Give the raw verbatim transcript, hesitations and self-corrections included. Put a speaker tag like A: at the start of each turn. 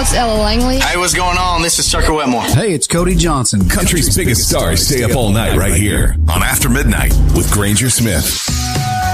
A: it's Ella Langley.
B: Hey, what's going on? This is Tucker Wetmore.
C: Hey, it's Cody Johnson.
D: Country's biggest stars stay up all night right here on After Midnight with Granger Smith.